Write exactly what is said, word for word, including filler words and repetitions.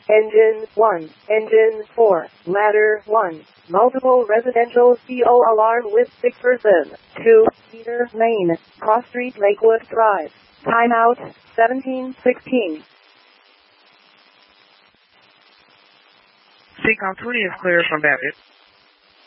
Engine one. Engine four. Ladder one. Multiple residential C O alarm with sick person. two. Cedar Lane. Cross Street, Lakewood Drive. Timeout seventeen sixteen. C COM twenty is clear from Babbitt.